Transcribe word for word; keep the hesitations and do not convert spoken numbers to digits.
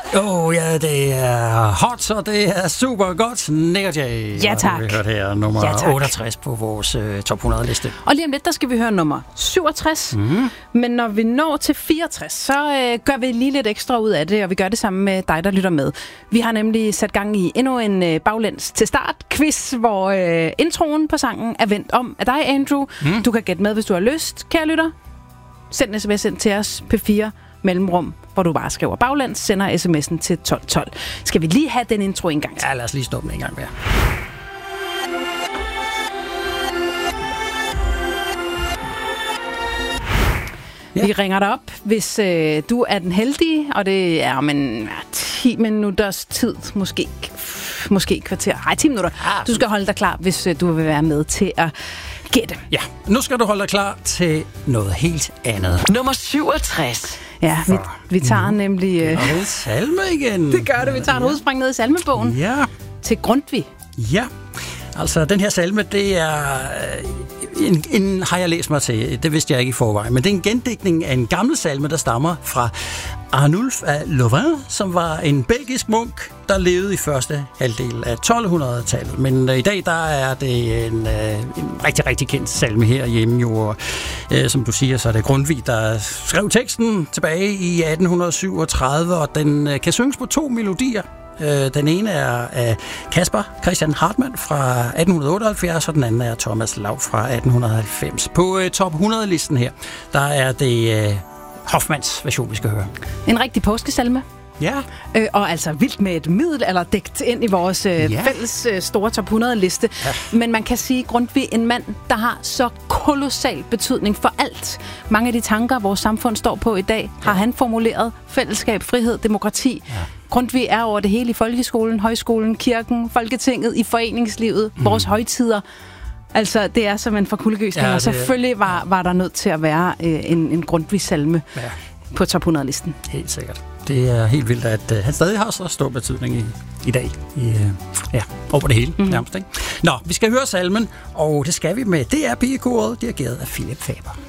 Åh, oh, ja, det er hot, og det er super godt. Nick Jay. Ja, tak. Vi hørte her nummer ja, otteogtres på vores uh, top hundrede-liste. Og lige om lidt, der skal vi høre nummer syvogtres. Mm. Men når vi når til fireogtres, så uh, gør vi lige lidt ekstra ud af det, og vi gør det sammen med dig, der lytter med. Vi har nemlig sat gang i endnu en uh, baglæns til start quiz, hvor uh, introen på sangen er vendt om af dig, Andrew. Mm. Du kan gætte med, hvis du har lyst, kære lytter. Send en sms ind til os, P fire mellemrum, hvor du bare skriver baglands, sender sms'en til tolv tolv. Skal vi lige have den intro en gang til? Ja, lad os lige stoppe den en gang mere. Ja. Vi ringer dig op, hvis øh, du er den heldige, og det er om en ja, ti minutters tid, måske, måske kvarter. Nej, ti minutter. Du skal holde dig klar, hvis øh, du vil være med til at gætte. Ja, nu skal du holde dig klar til noget helt andet. Nummer syvogtres. Ja, vi, vi tager mm. nemlig... Øh, det er salme igen. Det gør det, vi tager en udspring ned i salmebogen. Ja. Til Grundtvig. Ja, altså den her salme, det er... En, en har jeg læst mig til, det vidste jeg ikke i forvejen, men det er en gendigtning af en gammel salme, der stammer fra Arnulf af Louvain, som var en belgisk munk, der levede i første halvdel af tolv hundrede-tallet. Men øh, i dag, der er det en, øh, en rigtig, rigtig kendt salme herhjemme. Jo, øh, som du siger, så er det Grundtvig, der skrev teksten tilbage i atten syvogtredive, og den øh, kan synges på to melodier. Den ene er af Caspar Christian Hartmann fra atten otteoghalvfjerds, og den anden er Thomas Lav fra atten halvfems. På uh, top hundrede-listen her, der er det uh, Hoffmanns version, vi skal høre. En rigtig påskesalme. Ja. Øh, og altså vildt med et middelalderdigt ind i vores øh, ja. fælles øh, store top hundrede-liste. Ja. Men man kan sige, Grundtvig, en mand, der har så kolossal betydning for alt. Mange af de tanker, vores samfund står på i dag, ja. har han formuleret. Fællesskab, frihed, demokrati. Ja. Grundtvig er over det hele i folkeskolen, højskolen, kirken, Folketinget, i foreningslivet, mm. vores højtider. Altså, det er som en forkuldegysning, ja, og selvfølgelig var, var der nødt til at være øh, en, en Grundtvig-salme ja. på top hundrede-listen. Helt sikkert. Det er helt vildt, at uh, han stadig har så stor betydning i, i dag. I, uh, ja, over det hele, mm. nærmest. Ikke? Nå, vi skal høre salmen, og det skal vi med D R Pigekoret, dirigeret af Philip Faber.